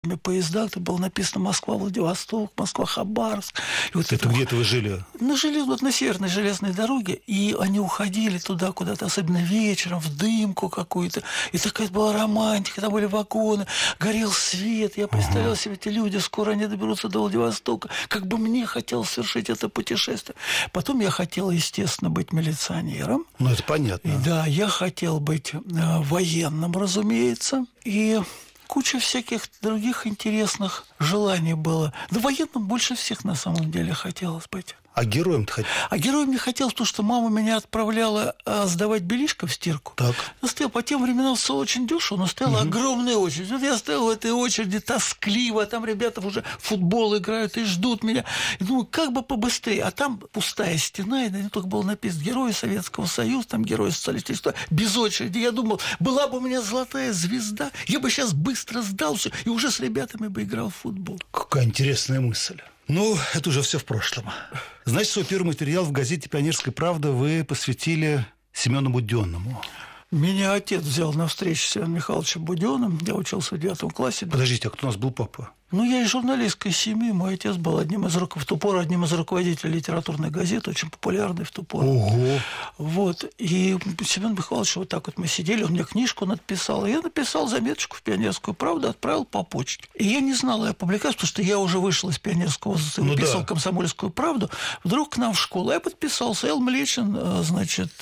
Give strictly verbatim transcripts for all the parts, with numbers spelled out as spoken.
поездах, это было написано Москва-Владивосток, Москва-Хабаровск. И вот это где-то вы жили? Мы жили вот на Северной железной дороге, и они уходили туда куда-то, особенно вечером, в дымку какую-то. И такая была романтика, там были вагоны, горел свет. Я представлял себе, эти люди, скоро они доберутся до Владивостока. Как бы мне хотелось совершить это путешествие. Потом я хотел, естественно, быть милиционером. Ну, это понятно. И, да, я хотел быть э, военным, разумеется. И куча всяких других интересных желаний было. Да военным больше всех на самом деле хотелось быть. А героем-то хотел? А героем не хотелось, потому что мама меня отправляла а, сдавать белишко в стирку. Так. Я стоял, по тем временам все очень дешево, но стояла угу. огромная очередь. Вот я стоял в этой очереди тоскливо, а там ребята уже в футбол играют и ждут меня. И думаю, как бы побыстрее. А там пустая стена, и на ней только было написано «Герои Советского Союза», там «Герои социалистического», без очереди. Я думал, была бы у меня золотая звезда, я бы сейчас быстро сдал все, и уже с ребятами бы играл в футбол. Какая интересная мысль. Ну, это уже все в прошлом. Значит, свой первый материал в газете «Пионерская правда» вы посвятили Семену Буденному. Меня отец взял на встречу с Семеном Михайловичем Буденным. Я учился в девятом классе. Подождите, а кто у нас был папа? Ну, я из журналистской семьи. Мой отец был одним из, в ту пору одним из руководителей литературной газеты, очень популярной в ту пору. Ого! Вот. И Семен Михайлович, вот так вот мы сидели, он мне книжку написал. И я написал заметочку в «Пионерскую правду», отправил по почте. И я не знал ее публикацию, потому что я уже вышел из «Пионерского», ну, написал да. «Комсомольскую правду». Вдруг к нам в школу. Я подписался. Эл Млечин, значит,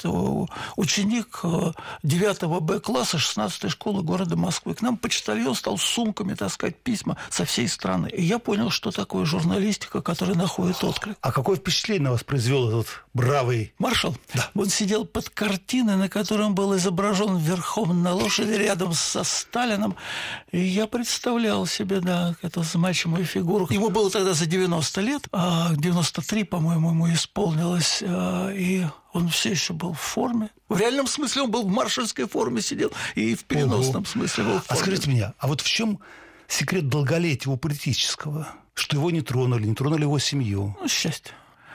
ученик девятого Б класса шестнадцатой школы города Москвы. К нам почтальон стал с сумками таскать письма со всей страны. И я понял, что такое журналистика, которая находит отклик. А какое впечатление на вас произвел этот бравый маршал? Да. Он сидел под картиной, на которой был изображен верхом на лошади рядом со Сталином. И я представлял себе, да, эту значимую фигуру. Ему было тогда за девяносто лет, а девяносто три, по-моему, ему исполнилось. И он все еще был в форме. В реальном смысле он был в маршальской форме, сидел, и в переносном Ого. смысле был в форме. А скажите мне, а вот в чем секрет долголетия его политического? Что его не тронули, не тронули его семью? Ну, счастье.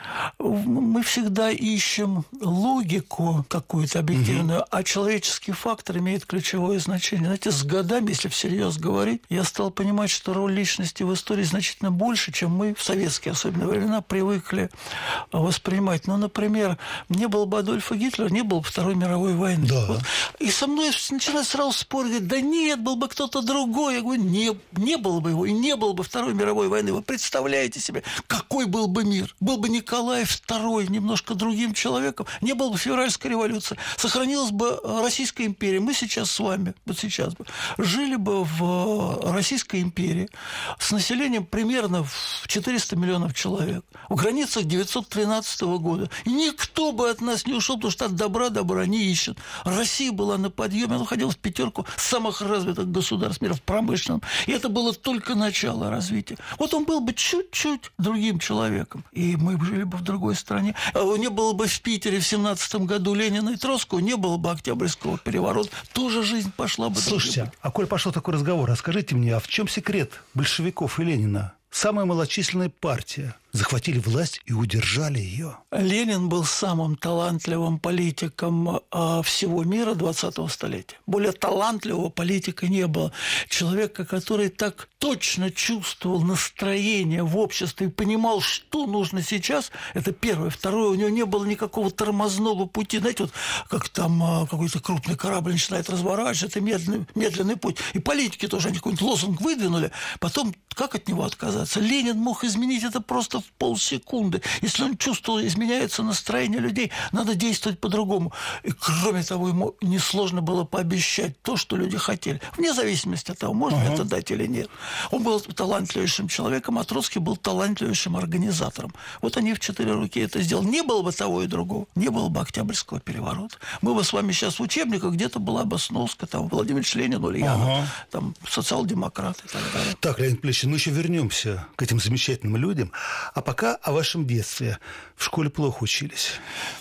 Мы всегда ищем логику какую-то объективную, угу. а человеческий фактор имеет ключевое значение. Знаете, с годами, если всерьез говорить, я стал понимать, что роль личности в истории значительно больше, чем мы в советские особенно времена привыкли воспринимать. Ну, например, не было бы Адольфа Гитлера, не было бы Второй мировой войны. Да. Вот. И со мной начинает сразу спорить, говорит, да нет, был бы кто-то другой. Я говорю, не, не было бы его, и не было бы Второй мировой войны. Вы представляете себе, какой был бы мир? Был бы Николай Второй немножко другим человеком, не было бы февральской революции, сохранилась бы Российская империя. Мы сейчас с вами, вот сейчас бы, жили бы в Российской империи с населением примерно в четыреста миллионов человек, в границах девятьсот тринадцатого года. И никто бы от нас не ушел, потому что от добра добра не ищет. Россия была на подъеме, она входила в пятерку самых развитых государств мира в промышленном. И это было только начало развития. Вот он был бы чуть-чуть другим человеком. И мы жили бы в другой стране. Не было бы в Питере в семнадцатом году Ленина и Троцкого, не было бы Октябрьского переворота, тоже жизнь пошла бы. Слушайте, а коль пошел такой разговор, а скажите мне, а в чем секрет большевиков и Ленина? Самая малочисленная партия. Захватили власть и удержали ее. Ленин был самым талантливым политиком всего мира двадцатого столетия. Более талантливого политика не было. Человека, который так точно чувствовал настроение в обществе и понимал, что нужно сейчас, это первое. Второе, у него не было никакого тормозного пути. Знаете, вот как там какой-то крупный корабль начинает разворачиваться, это медленный, медленный путь. И политики тоже, они какой-нибудь лозунг выдвинули, потом как от него отказаться? Ленин мог изменить это просто в полсекунды. Если он чувствовал, изменяется настроение людей, надо действовать по-другому. И, кроме того, ему несложно было пообещать то, что люди хотели. Вне зависимости от того, можно uh-huh. это дать или нет. Он был талантливейшим человеком, а Троцкий был талантливейшим организатором. Вот они в четыре руки это сделали. Не было бы того и другого. Не было бы Октябрьского переворота. Мы бы с вами сейчас в учебниках где-то была бы сноска, там, Владимир Ильич Ленин, Ульянов, uh-huh. там, социал-демократ и так далее. Так, Леонид Плещин, мы еще вернемся к этим замечательным людям. А пока о вашем детстве. В школе плохо учились?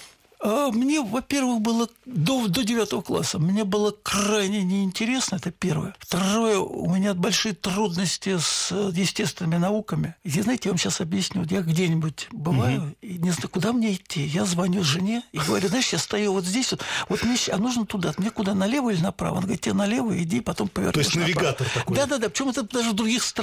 А мне, во-первых, было до, до девятого класса, мне было крайне неинтересно, это первое. Второе, у меня большие трудности с естественными науками. И, знаете, я вам сейчас объясню. Вот я где-нибудь бываю, угу. и не знаю, куда мне идти. Я звоню жене и говорю, знаешь, я стою вот здесь, вот, вот мне, а нужно туда. Мне куда, налево или направо? Она говорит, тебе налево, иди, потом повернешь. То есть навигатор направо. такой? Да-да-да, причем это даже в других странах.